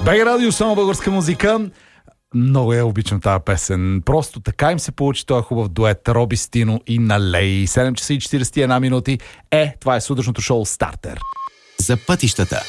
БГ Радио, само българска музика. Много я обичам тази песен. Просто така им се получи този хубав дует. Роби Стино и Налей. 7 часа и 41 минути. Това е сутрешното шоу Стартер. За пътищата.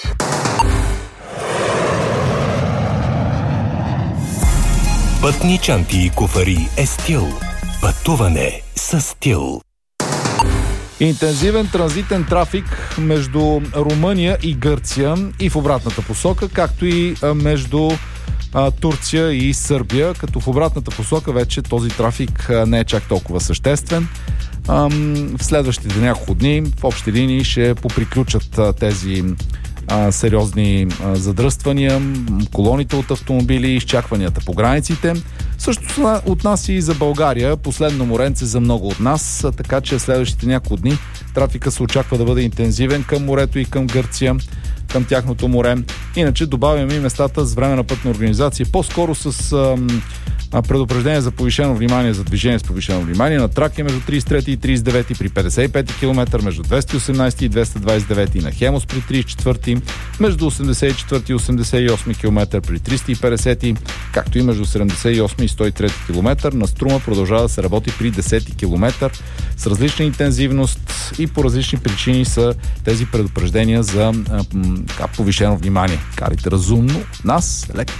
Пътни чанти и куфари е стил. Пътуване с стил. Интензивен транзитен трафик между Румъния и Гърция и в обратната посока, както и между Турция и Сърбия, като в обратната посока вече този трафик не е чак толкова съществен. В следващите няколко дни в общи линии ще поприключат тези сериозни задръствания, колоните от автомобили, изчакванията по границите. Също се отнася и за България, последно моренце за много от нас, така че следващите няколко дни трафика се очаква да бъде интензивен към морето и към Гърция, към тяхното море. Иначе добавяме и местата с временна пътна организация, по-скоро с предупреждение за повишено внимание, за движение с повишено внимание на Тракия между 33 и 39 при 55 км, между 218 и 229 на Хемос при 34, между 84 и 88 км при 350, както и между 78 и 103 км. На Струма продължава да се работи при 10 км с различна интензивност и по различни причини са тези предупреждения за повишено внимание. Карайте разумно, нас леко.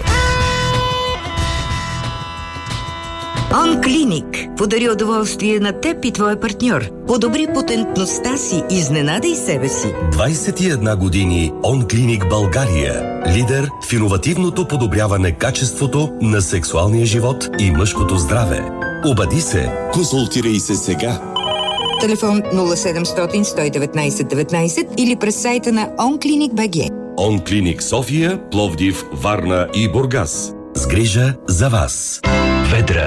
OnClinic подари удоволствие на теб и твоя партньор. Подобри потентността си, изненадай себе си. 21 години OnClinic България. Лидер в иновативното подобряване качеството на сексуалния живот и мъжкото здраве. Обади се. Консултирай се сега. Телефон 0700 119 19 или през сайта на OnClinic BG. OnClinic София, Пловдив, Варна и Бургас. С грижа за вас. Ведра.